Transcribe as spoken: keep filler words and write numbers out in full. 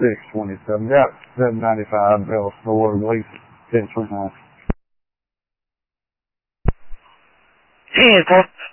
six twenty-seven. Yep, seven ninety-five. Bell Store, Lisa, ten twenty-nine. Hey,